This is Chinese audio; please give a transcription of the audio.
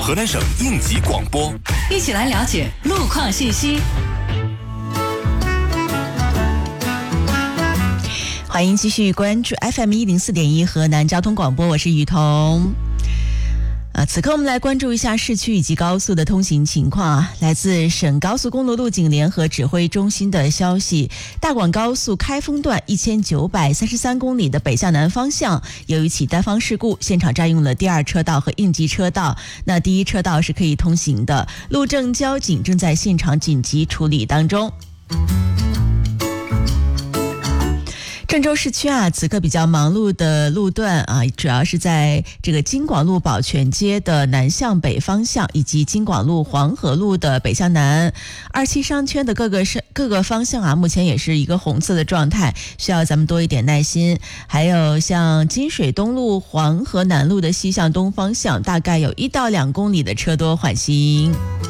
河南省应急广播， 一起来了解路况信息。欢迎继续关注 FM104.1 河南交通广播，我是雨桐。此刻我们来关注一下市区以及高速的通行情况来自省高速公路路警联合指挥中心的消息，大广高速开封段1933公里的北向南方向有一起单方事故，现场占用了第二车道和应急车道，那第一车道是可以通行的，路政交警正在现场紧急处理当中。郑州市区此刻比较忙碌的路段主要是在这个京广路宝泉街的南向北方向，以及京广路黄河路的北向南，27商圈的各个方向目前也是一个红色的状态，需要咱们多一点耐心。还有像金水东路黄河南路的西向东方向，大概有1到2公里的车多缓行。